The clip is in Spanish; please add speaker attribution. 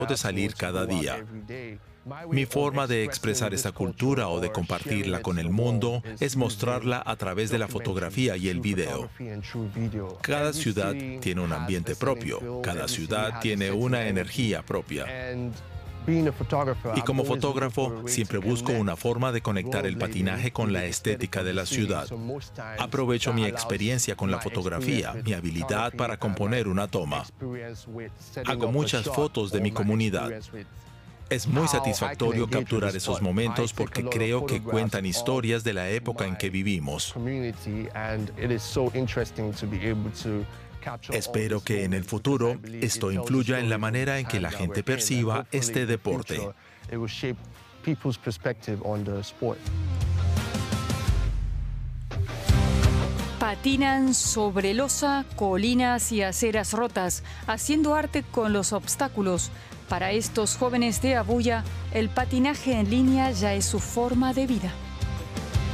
Speaker 1: de salir cada día. Mi forma de expresar esta cultura o de compartirla con el mundo es mostrarla a través de la fotografía y el video. Cada ciudad tiene un ambiente propio, cada ciudad tiene una energía propia. Y como fotógrafo, siempre busco una forma de conectar el patinaje con la estética de la ciudad. Aprovecho mi experiencia con la fotografía, mi habilidad para componer una toma. Hago muchas fotos de mi comunidad. Es muy satisfactorio capturar esos momentos porque creo que cuentan historias de la época en que vivimos. Espero que en el futuro esto influya en la manera en que la gente perciba este deporte.
Speaker 2: Patinan sobre losa, colinas y aceras rotas, haciendo arte con los obstáculos. Para estos jóvenes de Abuya, el patinaje en línea ya es su forma de vida.